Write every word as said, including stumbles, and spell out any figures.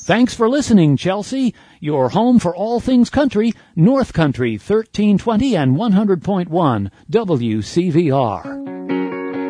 Thanks for listening, Chelsea. Your home for all things country, North Country, thirteen twenty and one hundred point one W C V R.